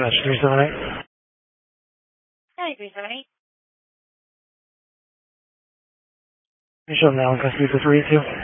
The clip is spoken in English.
Dispatch 378. Hi, 378. You show now, can I speak to 382?